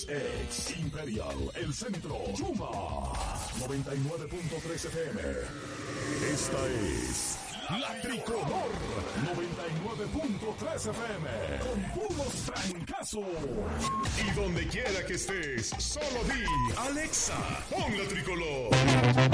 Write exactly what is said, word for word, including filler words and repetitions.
Ex Imperial, El Centro, Yuma, noventa y nueve punto tres F M. Esta es La Tricolor, noventa y nueve punto tres F M, con puros francazos. Y donde quiera que estés, solo di, Alexa, pon La Tricolor.